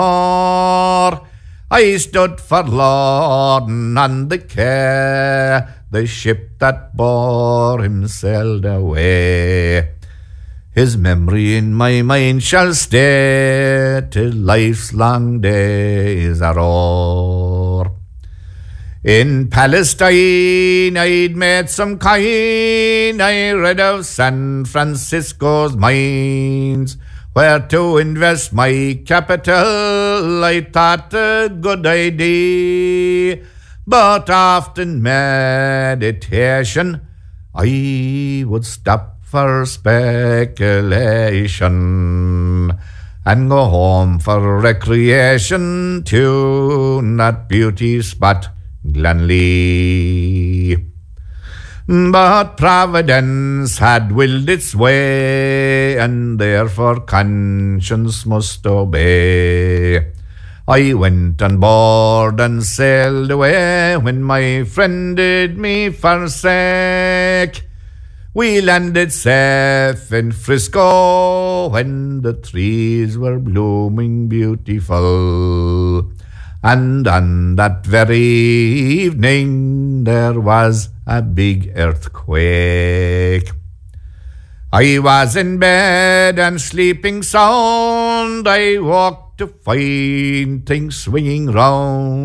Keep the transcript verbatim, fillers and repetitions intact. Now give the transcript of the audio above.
I stood forlorn on the care, the ship that bore him sailed away. His memory in my mind shall stay till life's long days are o'er. In Palestine I'd made some kind, I read of San Francisco's mines, where to invest my capital I thought a good idea. But often meditation I would stop for speculation and go home for recreation to that beauty spot Glenlee. But Providence had willed its way, and therefore conscience must obey. I went on board and sailed away when my friend did me forsake. We landed safe in Frisco when the trees were blooming beautiful. And on that very evening there was a big earthquake. I was in bed and sleeping sound. I woke to find things swinging round.